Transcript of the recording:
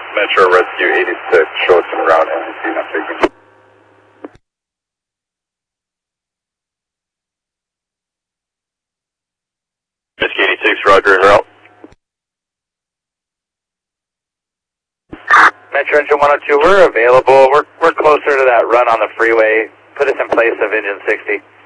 Metro Rescue 86, show us some route and not taking. Rescue 86, roger, route. Metro Engine 102, we're available. We're closer to that run on the freeway. Put us in place of Engine 60.